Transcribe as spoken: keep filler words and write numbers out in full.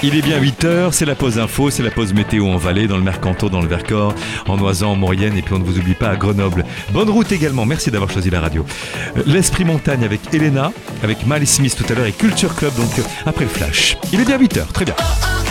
Il est bien huit heures, c'est la pause info, c'est la pause météo en Valais, dans le Mercantour, dans le Vercors, en Noisan, en Maurienne, et puis on ne vous oublie pas à Grenoble. Bonne route également, merci d'avoir choisi la radio. L'Esprit Montagne avec Elena, avec Miles Smith tout à l'heure et Culture Club, donc après le flash. Il est bien huit heures, très bien.